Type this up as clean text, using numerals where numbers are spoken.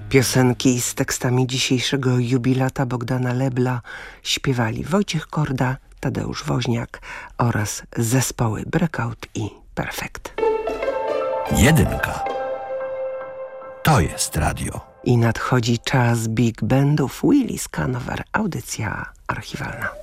Piosenki z tekstami dzisiejszego jubilata Bogdana Lebla śpiewali Wojciech Korda, Tadeusz Woźniak oraz zespoły Breakout i Perfekt. Jedynka. To jest radio. I nadchodzi czas big bandów. Willis Canover, audycja archiwalna.